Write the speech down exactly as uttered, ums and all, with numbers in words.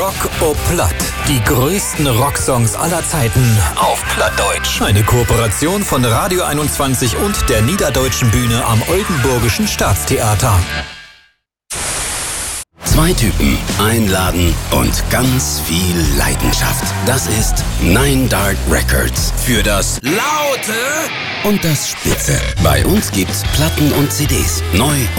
Rock o Platt. Die größten Rocksongs aller Zeiten auf Plattdeutsch. Eine Kooperation von Radio einundzwanzig und der Niederdeutschen Bühne am Oldenburgischen Staatstheater. Zwei Typen, ein Laden und ganz viel Leidenschaft. Das ist Nine Dark Records. Für das Laute und das Spitze. Bei uns gibt's Platten und C Ds. Neu